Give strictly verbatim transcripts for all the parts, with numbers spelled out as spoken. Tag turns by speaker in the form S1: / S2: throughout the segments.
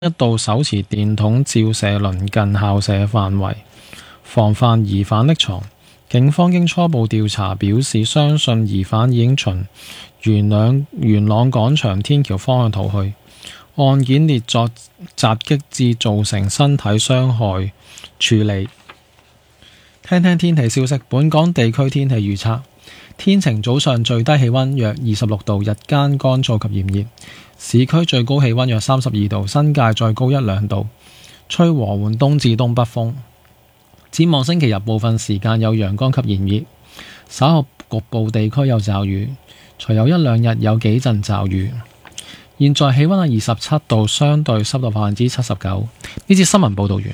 S1: 一度手持電筒照射鄰近校舍範圍，防範疑犯匿藏。警方經初步調查表示，相信疑犯已經循元朗元朗廣場天橋方向逃去。案件列作襲擊致造成身體傷害處理。聽聽天氣消息，本港地區天氣預測：天晴，早上最低氣溫約二十六度，日間乾燥及炎熱，市區最高氣溫約三十二度，新界再高一兩度，吹和緩東至東北風。展望星期日部分時間有陽光及炎熱，稍後局部地區有驟雨，隨有一兩日有幾陣驟雨。現在氣溫係二十七度，相對濕度百分之七十九。呢節新聞報道完。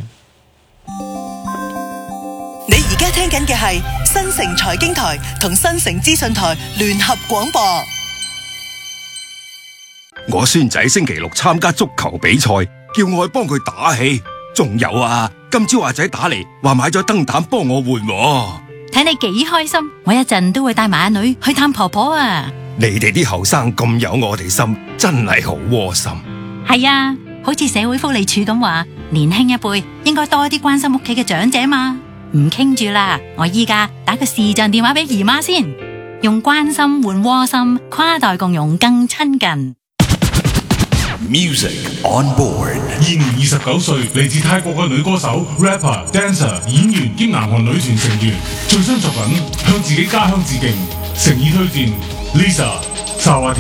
S2: 你而家聽緊嘅係新城財經台同新城資訊台聯合廣播。
S3: 我孫仔星期六參加足球比賽，叫我去幫佢打氣。仲有啊，今朝阿仔打嚟話買咗燈膽幫我換。
S4: 睇你幾開心，我一陣都會帶埋阿女去探婆婆啊！
S3: 你哋啲後生咁有我哋心，真係好窩心。
S4: 係啊，好似社會福利署咁話，年輕一輩應該多啲關心屋企嘅長者嘛。唔傾住啦，我依家打個視像電話俾姨媽先，用關心換窩心，跨代共融更親近。
S5: Music on board。
S6: 現年二十九歲，嚟自泰國嘅女歌手、rapper、dancer、演員兼南韓女團成員，最新作品向自己家鄉致敬，誠意推薦 Lisa 沙瓦。